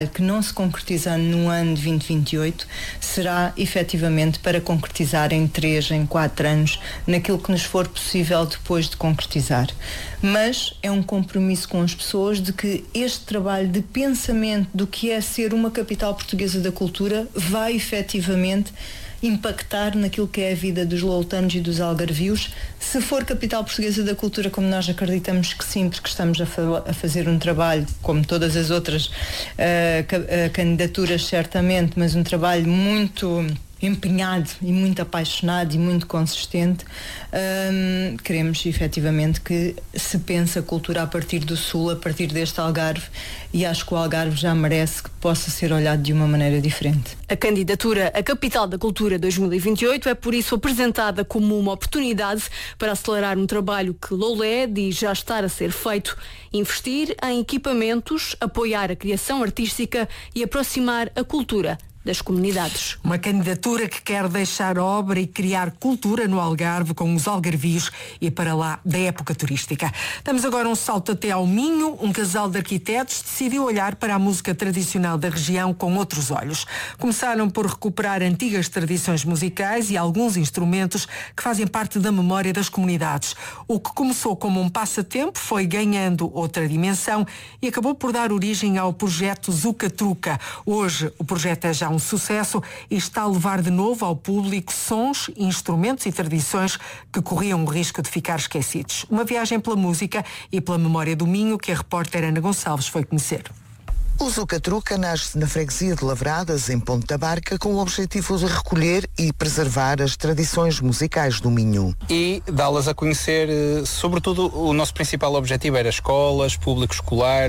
que não se concretizar no ano de 2028 será efetivamente para concretizar em 3, em 4 anos, naquilo que nos for possível depois de concretizar. Mas é um compromisso com as pessoas de que este trabalho de pensamento do que é ser uma capital portuguesa da cultura vai efetivamente impactar naquilo que é a vida dos loutanos e dos algarvios. Se for capital portuguesa da cultura, como nós acreditamos que sim, porque estamos a fazer um trabalho, como todas as outras candidaturas certamente, mas um trabalho muito empenhado e muito apaixonado e muito consistente. Queremos efetivamente que se pense a cultura a partir do Sul, a partir deste Algarve, e acho que o Algarve já merece que possa ser olhado de uma maneira diferente. A candidatura à Capital da Cultura 2028 é por isso apresentada como uma oportunidade para acelerar um trabalho que Loulé diz já estar a ser feito: investir em equipamentos, apoiar a criação artística e aproximar a cultura das comunidades. Uma candidatura que quer deixar obra e criar cultura no Algarve com os algarvios e para lá da época turística. Damos agora um salto até ao Minho. Um casal de arquitetos decidiu olhar para a música tradicional da região com outros olhos. Começaram por recuperar antigas tradições musicais e alguns instrumentos que fazem parte da memória das comunidades. O que começou como um passatempo foi ganhando outra dimensão e acabou por dar origem ao projeto Zuca Truca. Hoje o projeto é já um sucesso e está a levar de novo ao público sons, instrumentos e tradições que corriam o risco de ficar esquecidos. Uma viagem pela música e pela memória do Minho que a repórter Ana Gonçalves foi conhecer. O Zuca Truca nasce na freguesia de Lavradas, em Ponta Barca, com o objetivo de recolher e preservar as tradições musicais do Minho. E dá-las a conhecer, sobretudo o nosso principal objetivo era escolas, público escolar,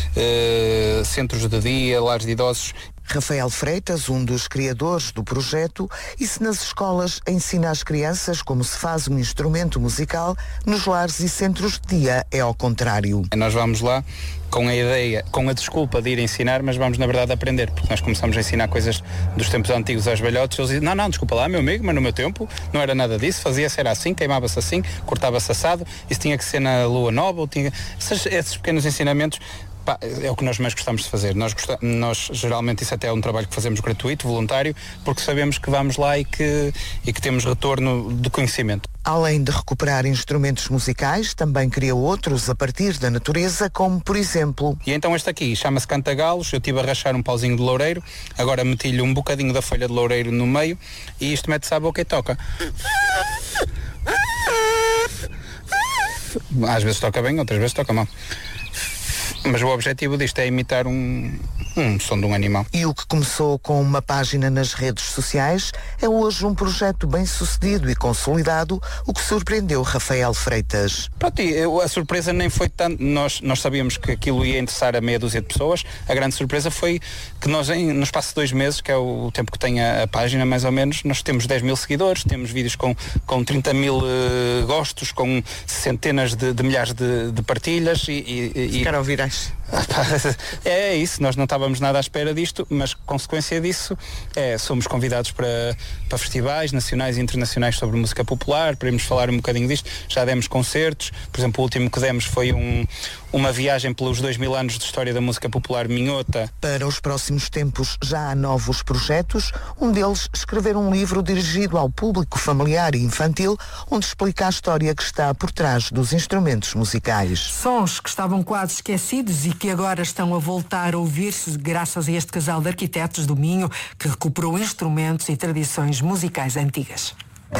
centros de dia, lares de idosos. Rafael Freitas, um dos criadores do projeto, e se nas escolas ensina às crianças como se faz um instrumento musical, nos lares e centros de dia é ao contrário. Nós vamos lá com a ideia, com a desculpa de ir ensinar, mas vamos na verdade aprender, porque nós começamos a ensinar coisas dos tempos antigos aos velhotes. Eles dizem, não, desculpa lá, meu amigo, mas no meu tempo não era nada disso, fazia-se era assim, queimava-se assim, cortava-se assado, isso tinha que ser na lua nova, ou tinha... esses pequenos ensinamentos. É o que nós mais gostamos de fazer. Nós geralmente isso até é um trabalho que fazemos gratuito, voluntário, porque sabemos que vamos lá e que temos retorno de conhecimento. Além de recuperar instrumentos musicais, também cria outros a partir da natureza, como por exemplo... E então este aqui chama-se Cantagalos. Eu estive a rachar um pauzinho de loureiro, agora meti-lhe um bocadinho da folha de loureiro no meio e isto mete-se à boca e toca. Às vezes toca bem, outras vezes toca mal. Mas o objetivo disto é imitar um som de um animal. E o que começou com uma página nas redes sociais é hoje um projeto bem sucedido e consolidado, o que surpreendeu Rafael Freitas. Pronto, a surpresa nem foi tanto, nós sabíamos que aquilo ia interessar a meia dúzia de pessoas. A grande surpresa foi que nós no espaço de 2 meses, que é o tempo que tem a página mais ou menos, nós temos 10 mil seguidores, temos vídeos com 30 mil gostos, com centenas de milhares de partilhas e ficaram virais. É isso, nós não estávamos nada à espera disto, mas consequência disso somos convidados para festivais nacionais e internacionais sobre música popular, para irmos falar um bocadinho disto. Já demos concertos, por exemplo, o último que demos foi uma viagem pelos 2000 anos de história da música popular minhota. Para os próximos tempos já há novos projetos, um deles escrever um livro dirigido ao público familiar e infantil, onde explica a história que está por trás dos instrumentos musicais. Sons que estavam quase esquecidos e que agora estão a voltar a ouvir-se graças a este casal de arquitetos do Minho que recuperou instrumentos e tradições musicais antigas.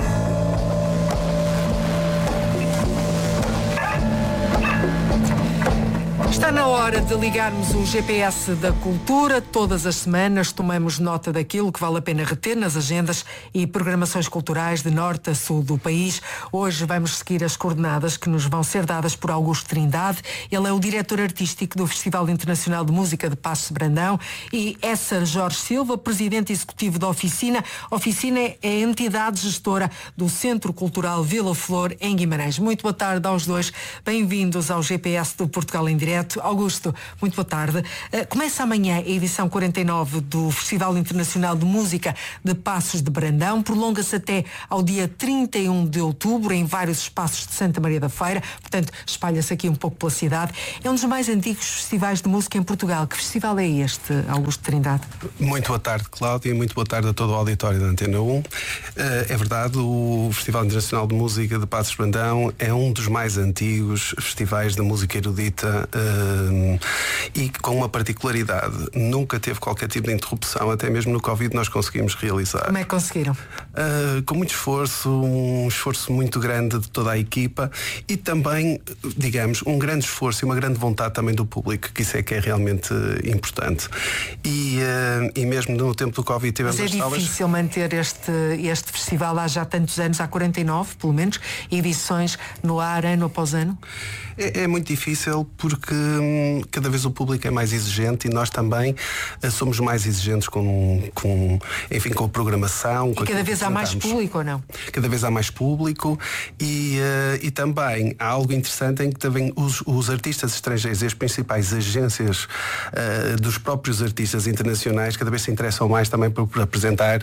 Está na hora de ligarmos o GPS da cultura. Todas as semanas tomamos nota daquilo que vale a pena reter nas agendas e programações culturais de norte a sul do país. Hoje vamos seguir as coordenadas que nos vão ser dadas por Augusto Trindade. Ele é o diretor artístico do Festival Internacional de Música de Paços de Brandão, e Essa Jorge Silva, presidente executivo da Oficina. A Oficina é a entidade gestora do Centro Cultural Vila Flor, em Guimarães. Muito boa tarde aos dois. Bem-vindos ao GPS do Portugal em Direto. Augusto, muito boa tarde. Começa amanhã a edição 49 do Festival Internacional de Música de Passos de Brandão. Prolonga-se até ao dia 31 de outubro em vários espaços de Santa Maria da Feira. Portanto, espalha-se aqui um pouco pela cidade. É um dos mais antigos festivais de música em Portugal. Que festival é este, Augusto Trindade? Muito boa tarde, Cláudia, e muito boa tarde a todo o auditório da Antena 1. É verdade, o Festival Internacional de Música de Passos de Brandão é um dos mais antigos festivais da música erudita e com uma particularidade. Nunca teve qualquer tipo de interrupção, até mesmo no Covid nós conseguimos realizar. Como é que conseguiram? Com muito esforço, um esforço muito grande de toda a equipa e também, digamos, um grande esforço e uma grande vontade também do público, que isso é que é realmente importante. E mesmo no tempo do Covid tivemos as salas. Mas é difícil manter este festival há já tantos anos, há 49 pelo menos, edições no ar, ano após ano? É muito difícil porque cada vez o público é mais exigente e nós também somos mais exigentes com a programação. E cada vez há mais público ou não? Cada vez há mais público e também há algo interessante em que também os artistas estrangeiros e as principais agências dos próprios artistas internacionais cada vez se interessam mais também por apresentar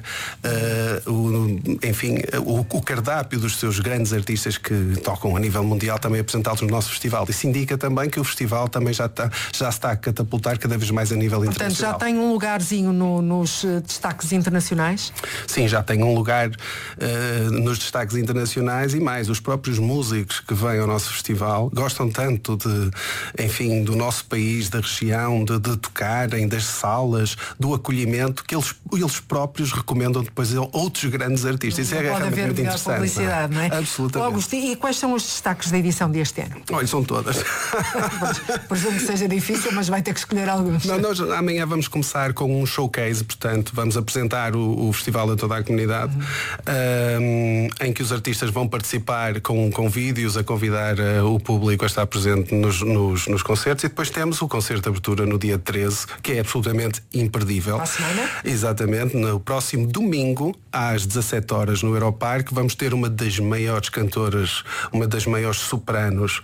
o cardápio dos seus grandes artistas que tocam a nível mundial, também apresentá-los no nosso festival. Isso indica também que o festival também já se está a catapultar cada vez mais a nível internacional. Portanto, já tem um lugarzinho nos destaques internacionais? Sim, já tem um lugar nos destaques internacionais e mais, os próprios músicos que vêm ao nosso festival gostam tanto do nosso país, da região, de tocarem, das salas, do acolhimento, que eles próprios recomendam depois outros grandes artistas. Isso é realmente muito interessante. Publicidade, não é? Absolutamente. Augusto, e quais são os destaques da edição deste ano? Olha, são todas. Presumo que seja difícil, mas vai ter que escolher alguns. Não, nós amanhã vamos começar com um showcase, portanto, vamos apresentar o festival a toda a comunidade, em que os artistas vão participar com vídeos a convidar o público a estar presente nos concertos, e depois temos o concerto de abertura no dia 13, que é absolutamente imperdível. À semana? Exatamente, no próximo domingo, às 17 horas no Europarque, vamos ter uma das maiores cantoras, uma das maiores sopranos,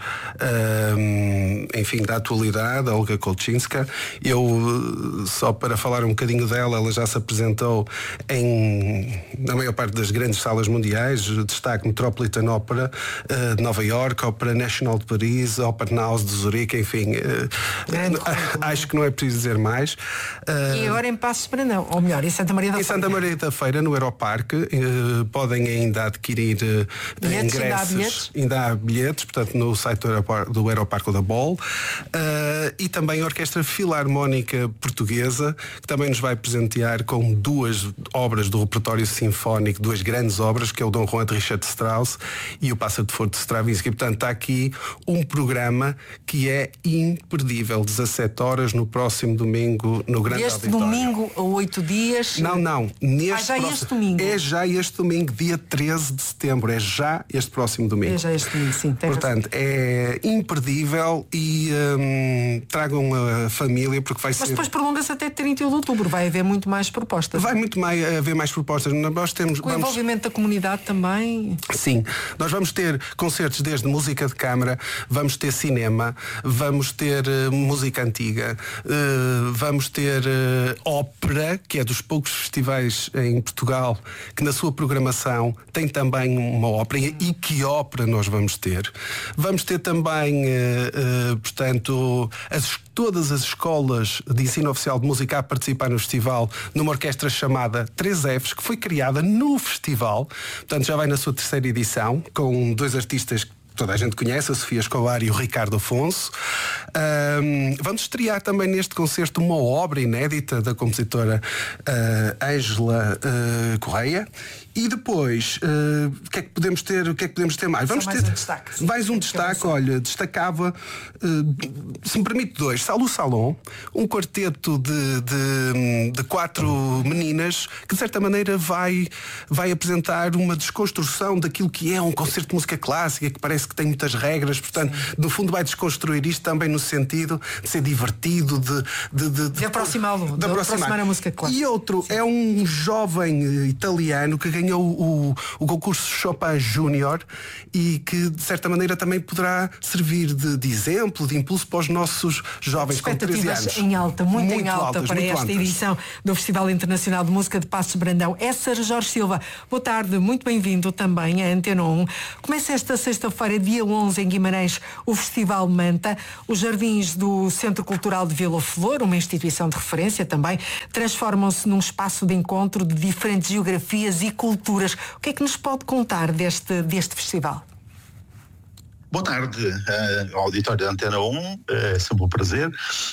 da atualidade, a Olga Kolczynska. Só para falar um bocadinho dela, ela já se apresentou na maior parte das grandes salas mundiais, destaque Metropolitan Opera de Nova York, Opera National de Paris, Opera House de Zurique, enfim, acho que não é preciso dizer mais. E agora em Passos de Brandão, ou melhor, em Santa Maria da Feira. Em Santa Maria da Feira, no Europarque, podem ainda adquirir ingressos. Ainda há bilhetes, portanto, no site do Europarque da Bol. E também a Orquestra Filarmónica Portuguesa, que também nos vai presentear com duas obras do repertório sinfónico, duas grandes obras, que é o Dom Juan de Richard Strauss e o Pássaro de Fogo de Stravinsky. Portanto, está aqui um programa que é imperdível. 17 horas no próximo domingo no Grande Auditório. Este domingo a 8 dias? Não. Este domingo? É já este domingo, dia 13 de setembro. É já este próximo domingo. É já este domingo, sim. Portanto, é imperdível e tragam a família, porque vai ser... Mas depois prolonga-se até 31 de outubro. Vai haver muito mais propostas. Vai haver mais propostas. Nós temos... Com o envolvimento da comunidade também? Sim. Nós vamos ter concertos desde música de câmara, vamos ter cinema, vamos ter música antiga, vamos ter ópera, que é dos poucos festivais em Portugal que na sua programação tem também uma ópera. E que ópera nós vamos ter? Vamos ter também, portanto, todas as escolas de ensino oficial de música a participar no festival, numa orquestra chamada 3Fs, que foi criada no festival. Portanto, já vai na sua terceira edição, com dois artistas que toda a gente conhece, a Sofia Escobar e o Ricardo Afonso. Vamos estrear também neste concerto uma obra inédita da compositora Ângela Correia. E depois, o que é que podemos ter mais? Vamos ter um destaque. Mais um destaque, olha, destacava, se me permite, dois. Salou Salon, um quarteto de 4 meninas que de certa maneira vai apresentar uma desconstrução daquilo que é um concerto de música clássica, que parece parece que tem muitas regras, portanto, no fundo vai desconstruir isto também no sentido de ser divertido, de aproximá-lo, de aproximar a música clássica. E outro é um jovem italiano que ganhou o concurso Chopin Júnior e que de certa maneira também poderá servir de exemplo, de impulso para os nossos jovens com 13 anos. Expectativas em alta, muito em alta altas, para esta edição do Festival Internacional de Música de Passos de Brandão. É Sr. Jorge Silva, boa tarde, muito bem-vindo também à Antena 1. Começa esta sexta-feira, dia 11, em Guimarães, o Festival Manta. Os jardins do Centro Cultural de Vila Flor, uma instituição de referência também, transformam-se num espaço de encontro de diferentes geografias e culturas. O que é que nos pode contar deste festival? Boa tarde ao auditório da Antena 1, é sempre um prazer.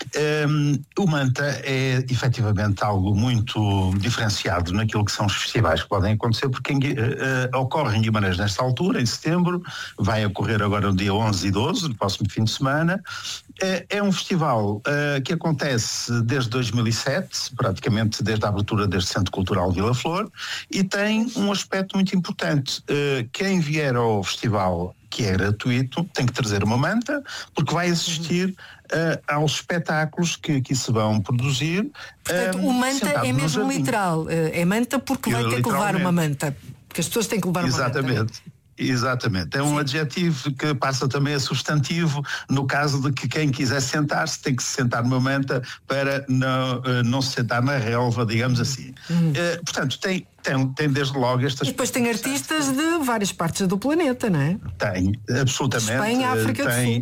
O Manta é efetivamente algo muito diferenciado naquilo que são os festivais que podem acontecer, porque ocorre em Guimarães nesta altura, em setembro, vai ocorrer agora no dia 11 e 12, no próximo fim de semana. É um festival que acontece desde 2007, praticamente desde a abertura deste Centro Cultural Vila Flor, e tem um aspecto muito importante. Quem vier ao festival, que é gratuito, tem que trazer uma manta, porque vai assistir aos espetáculos que aqui se vão produzir. Portanto, o manta é mesmo literal. É manta porque vai ter que levar uma manta. Porque as pessoas têm que levar uma manta. Exatamente. É um adjetivo que passa também a substantivo no caso de que quem quiser sentar-se tem que se sentar numa manta para não se sentar na relva, digamos assim. Portanto, tem desde logo estas... E depois tem artistas de várias partes do planeta, não é? Tem, absolutamente. Espanha, África do Sul.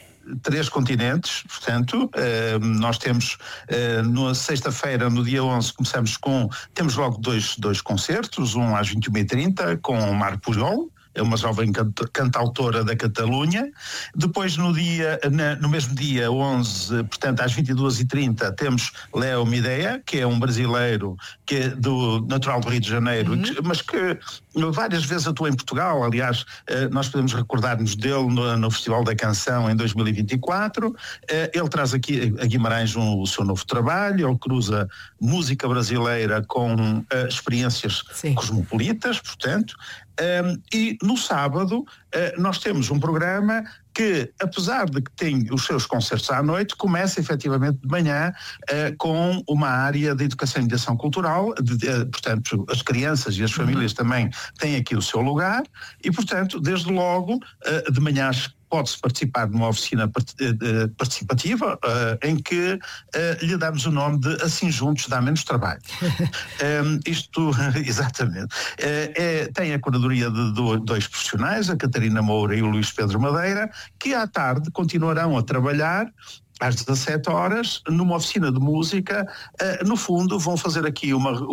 3 continentes, portanto, nós temos na sexta-feira, no dia 11, temos logo dois concertos, um às 21h30 com o Marc Pujol, é uma jovem cantautora da Catalunha. Depois no mesmo dia 11, portanto às 22h30, temos Léo Mideia, que é um brasileiro que é natural do Rio de Janeiro, mas que várias vezes atua em Portugal. Aliás, nós podemos recordar-nos dele no Festival da Canção em 2024. Ele traz aqui a Guimarães o seu novo trabalho, ele cruza música brasileira com experiências cosmopolitas, portanto. E no sábado nós temos um programa que, apesar de que tem os seus concertos à noite, começa efetivamente de manhã com uma área de educação e mediação cultural, portanto as crianças e as famílias também têm aqui o seu lugar e, portanto, desde logo de manhã pode-se participar de uma oficina participativa em que lhe damos o nome de Assim Juntos Dá Menos Trabalho. Isto, exatamente. Tem a curadoria de 2 profissionais, a Catarina Moura e o Luís Pedro Madeira, que à tarde continuarão a trabalhar às 17 horas, numa oficina de música. No fundo, vão fazer aqui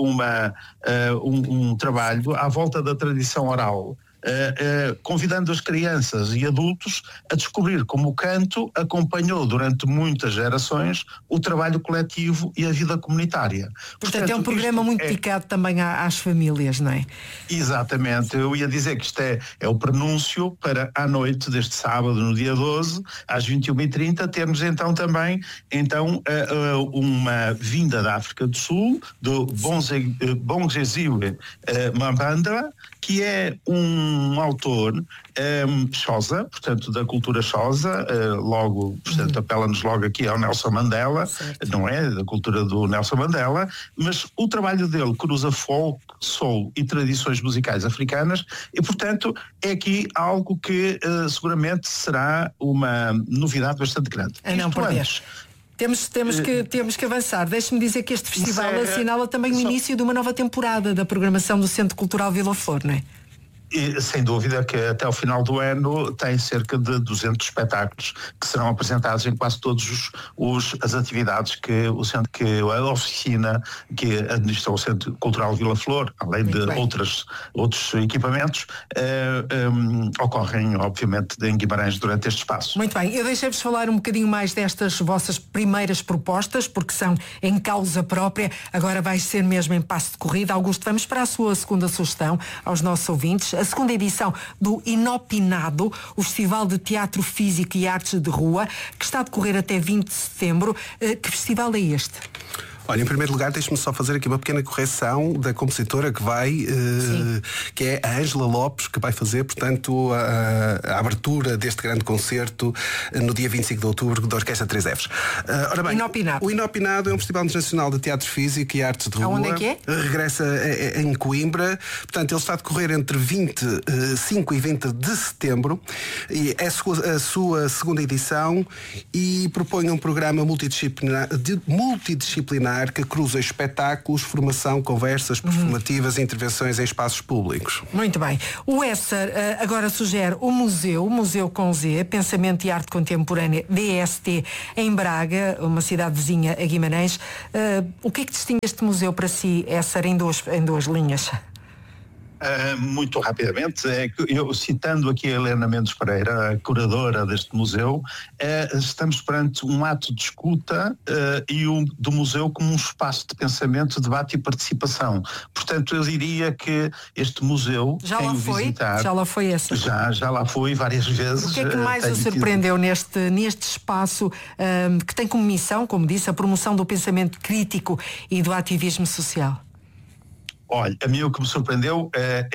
um trabalho à volta da tradição oral, convidando as crianças e adultos a descobrir como o canto acompanhou durante muitas gerações o trabalho coletivo e a vida comunitária. Portanto, é um programa muito dedicado também às famílias, não é? Exatamente. Eu ia dizer que isto é o prenúncio para à noite deste sábado, no dia 12, às 21h30, termos então também uma vinda da África do Sul, do Bongeziwe Mambandra, que é um autor Xhosa, portanto da cultura Xhosa, logo, portanto apela-nos logo aqui ao Nelson Mandela, não é? Da cultura do Nelson Mandela, mas o trabalho dele cruza folk, soul e tradições musicais africanas e, portanto, é aqui algo que seguramente será uma novidade bastante grande. Não perder. Temos que avançar. Deixe-me dizer que este festival assinala também o início de uma nova temporada da programação do Centro Cultural Vila Flor, não é? E, sem dúvida que até ao final do ano tem cerca de 200 espetáculos que serão apresentados em quase todas as atividades que a oficina que administra o Centro Cultural Vila Flor, além de outros equipamentos, ocorrem obviamente em Guimarães durante este espaço. Muito bem, eu deixei-vos falar um bocadinho mais destas vossas primeiras propostas, porque são em causa própria, agora vai ser mesmo em passo de corrida. Augusto, vamos para a sua segunda sugestão aos nossos ouvintes. A segunda edição do Inopinado, o Festival de Teatro Físico e Artes de Rua, que está a decorrer até 20 de setembro. Que festival é este? Olha, em primeiro lugar, deixe-me só fazer aqui uma pequena correção da compositora que vai, que é a Ângela Lopes, que vai fazer, portanto, a abertura deste grande concerto no dia 25 de outubro da Orquestra 3Fs. Ora bem, Inopinado. O Inopinado é um festival internacional de teatro físico e artes de rua. Onde é que é? Regressa em Coimbra. Portanto, ele está a decorrer entre 25 e 20 de setembro. E é a sua segunda edição e propõe um programa multidisciplinar que cruza espetáculos, formação, conversas performativas e intervenções em espaços públicos. Muito bem. O Esser agora sugere o Museu com Z, Pensamento e Arte Contemporânea, DST, em Braga, uma cidade vizinha a Guimarães. O que é que distingue este museu para si, Esser, em duas linhas? Muito rapidamente, eu citando aqui a Helena Mendes Pereira, a curadora deste museu, estamos perante um ato de escuta do museu como um espaço de pensamento, debate e participação. Portanto, eu diria que este museu, já lá foi essa? Já lá fui várias vezes. O que é que mais o surpreendeu neste espaço que tem como missão, como disse, a promoção do pensamento crítico e do ativismo social? Olha, a mim o que me surpreendeu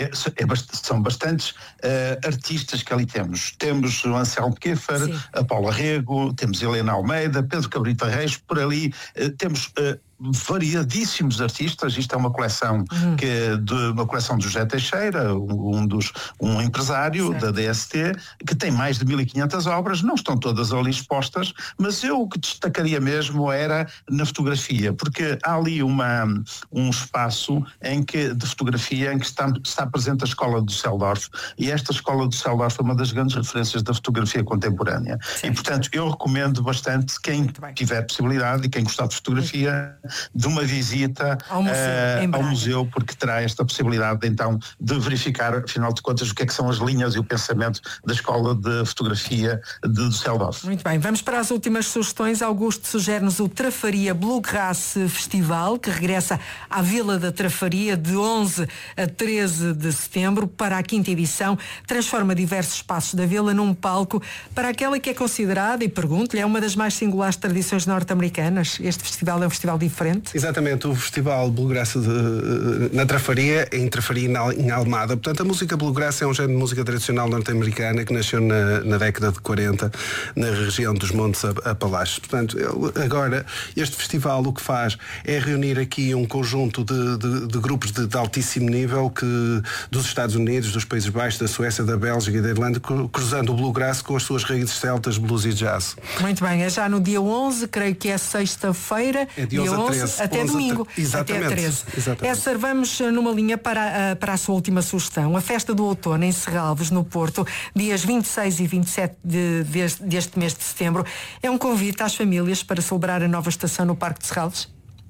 são bastantes artistas que ali temos. Temos o Anselmo Kiefer, a Paula Rego, temos Helena Almeida, Pedro Cabrita Reis, por ali temos variadíssimos artistas. Isto é uma coleção uma coleção do José Teixeira, um empresário da DST, que tem mais de 1500 obras. Não estão todas ali expostas, mas eu o que destacaria mesmo era na fotografia, porque há ali um espaço de fotografia em que está presente a Escola do Düsseldorf, e esta Escola do Düsseldorf é uma das grandes referências da fotografia contemporânea. E portanto eu recomendo bastante quem tiver possibilidade e quem gostar de fotografia, de uma visita ao museu, porque terá esta possibilidade então de verificar, afinal de contas, o que é que são as linhas e o pensamento da Escola de Fotografia de Düsseldorf. Muito bem, vamos para as últimas sugestões. Augusto sugere-nos o Trafaria Bluegrass Festival, que regressa à Vila da Trafaria de 11 a 13 de setembro para a 5ª edição. Transforma diversos espaços da Vila num palco para aquela que é considerada, e pergunto-lhe, é uma das mais singulares tradições norte-americanas. Este festival é um festival diferente. Exatamente, o Festival Bluegrass na Trafaria, em Trafaria em Almada. Portanto, a música Bluegrass é um género de música tradicional norte-americana que nasceu na década de 40 na região dos Montes Apalaches. Portanto, agora, este festival o que faz é reunir aqui um conjunto de grupos de altíssimo nível dos Estados Unidos, dos Países Baixos, da Suécia, da Bélgica e da Irlanda, cruzando o Bluegrass com as suas raízes celtas, blues e jazz. Muito bem, é já no dia 11, creio que é sexta-feira. É dia 11 até domingo, exatamente, até 13. Exatamente. Vamos numa linha para a sua última sugestão. A Festa do Outono em Serralves, no Porto, dias 26 e 27 deste mês de setembro. É um convite às famílias para celebrar a nova estação no Parque de Serralves?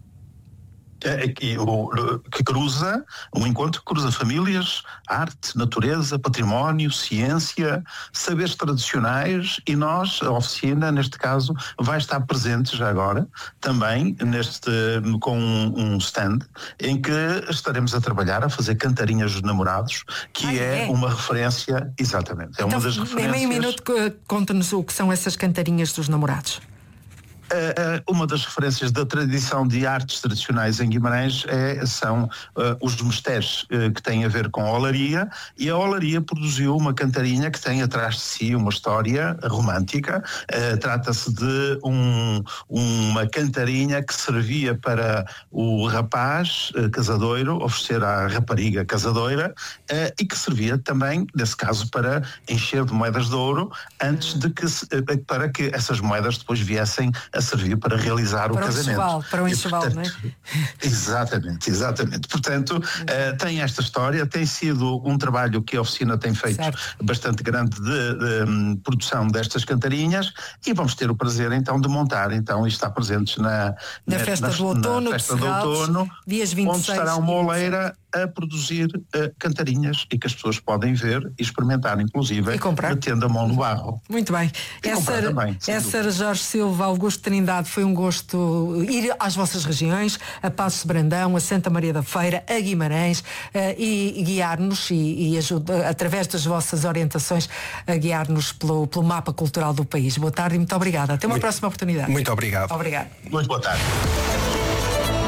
Que cruza, um encontro que cruza famílias, arte, natureza, património, ciência, saberes tradicionais, e nós, a oficina, neste caso, vai estar presente já agora, também com um stand, em que estaremos a trabalhar, a fazer cantarinhas dos namorados, que é uma referência, exatamente, é uma das referências. Em meio minuto, conta-nos o que são essas cantarinhas dos namorados. Uma das referências da tradição de artes tradicionais em Guimarães são os mestés, que têm a ver com a olaria, e a olaria produziu uma cantarinha que tem atrás de si uma história romântica. Trata-se de uma cantarinha que servia para o rapaz casadoiro oferecer à rapariga casadoira, e que servia também, nesse caso, para encher de moedas de ouro antes para que essas moedas depois viessem a servir para realizar o casamento. Para o enxoval, não é? Exatamente. Portanto, tem esta história, tem sido um trabalho que a oficina tem feito bastante grande de produção destas cantarinhas, e vamos ter o prazer então de montar e estar presentes na Festa do Outono, dias 26, onde estará uma oleira a produzir cantarinhas, e que as pessoas podem ver e experimentar, inclusive, metendo a mão no barro. Muito bem. Essa Jorge Silva, Augusto Trindade, foi um gosto ir às vossas regiões, a Paços de Brandão, a Santa Maria da Feira, a Guimarães, e guiar-nos e ajudar, através das vossas orientações, a guiar-nos pelo mapa cultural do país. Boa tarde e muito obrigada. Até uma próxima oportunidade. Muito obrigado. Obrigado. Muito boa tarde.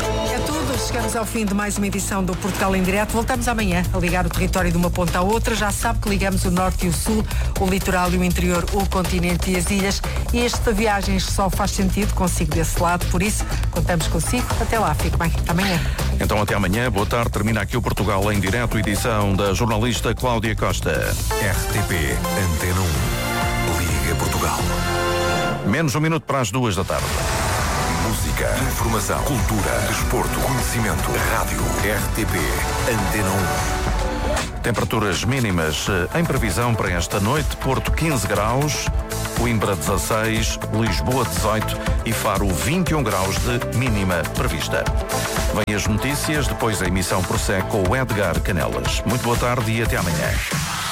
chegamos ao fim de mais uma edição do Portugal em Direto. Voltamos amanhã a ligar o território de uma ponta à outra. Já sabe que ligamos o norte e o sul, o litoral e o interior, o continente e as ilhas. E esta viagem só faz sentido consigo desse lado. Por isso, contamos consigo. Até lá, fique bem. Até amanhã. Então até amanhã. Boa tarde. Termina aqui o Portugal em Direto, edição da jornalista Cláudia Costa. RTP Antena 1. Liga Portugal. Menos 1 minuto para as 2 da tarde. Música, informação, cultura, desporto, conhecimento, rádio. RTP Antena 1. Temperaturas mínimas em previsão para esta noite. Porto 15 graus, Coimbra 16, Lisboa 18 e Faro 21 graus de mínima prevista. Vêm as notícias, depois a emissão prossegue com o Edgar Canelas. Muito boa tarde e até amanhã.